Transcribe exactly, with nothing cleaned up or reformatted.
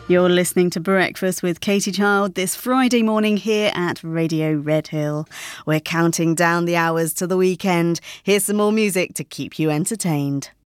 You're listening to Breakfast with Katie Child this Friday morning here at Radio Red Hill. We're counting down the hours to the weekend. Here's some more music to keep you entertained.